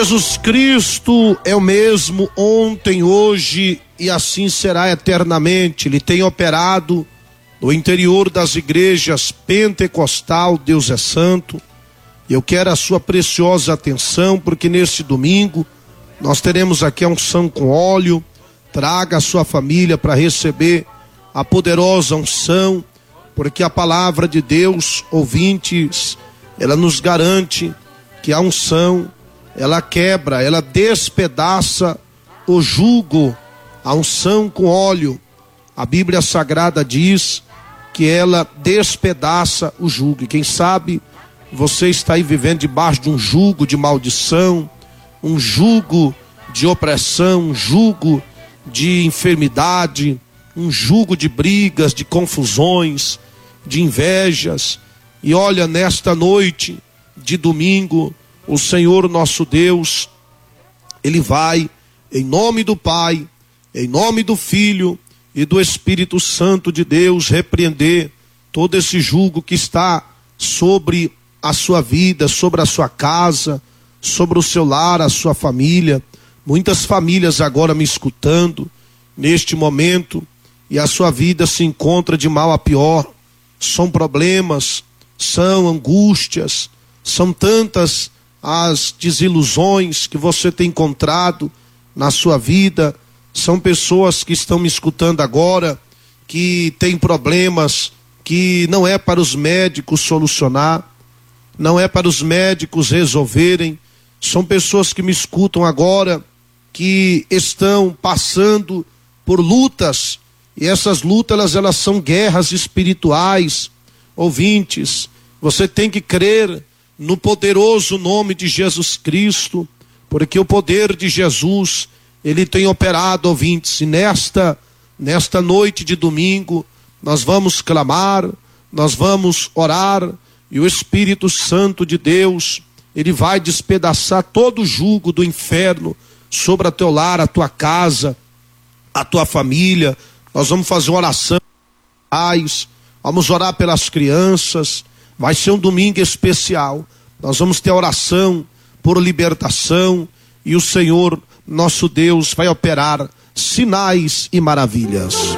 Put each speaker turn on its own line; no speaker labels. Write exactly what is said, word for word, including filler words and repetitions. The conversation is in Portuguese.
Jesus Cristo é o mesmo ontem, hoje e assim será eternamente. Ele tem operado no interior das igrejas pentecostal, Deus é santo. Eu quero a sua preciosa atenção, porque neste domingo nós teremos aqui a unção com óleo. Traga a sua família para receber a poderosa unção, porque a palavra de Deus, ouvintes, ela nos garante que a unção, ela quebra, ela despedaça o jugo. A unção com óleo, a Bíblia Sagrada diz que ela despedaça o jugo. E quem sabe você está aí vivendo debaixo de um jugo de maldição, um jugo de opressão, um jugo de enfermidade, um jugo de brigas, de confusões, de invejas. E olha, nesta noite de domingo, o Senhor nosso Deus, Ele vai, em nome do Pai, em nome do Filho e do Espírito Santo de Deus, repreender todo esse jugo que está sobre a sua vida, sobre a sua casa, sobre o seu lar, a sua família. Muitas famílias agora me escutando neste momento, e a sua vida se encontra de mal a pior. São problemas, são angústias, são tantas as desilusões que você tem encontrado na sua vida. São pessoas que estão me escutando agora, que têm problemas que não é para os médicos solucionar, não é para os médicos resolverem. São pessoas que me escutam agora, que estão passando por lutas, e essas lutas elas, elas são guerras espirituais. Ouvintes, você tem que crer no poderoso nome de Jesus Cristo, porque o poder de Jesus, Ele tem operado, ouvintes. E nesta, nesta noite de domingo, nós vamos clamar, nós vamos orar, e o Espírito Santo de Deus, Ele vai despedaçar todo o jugo do inferno sobre a teu lar, a tua casa, a tua família. Nós vamos fazer uma oração, vamos orar pelas crianças. Vai ser um domingo especial. Nós vamos ter oração por libertação, e o Senhor, nosso Deus, vai operar sinais e maravilhas.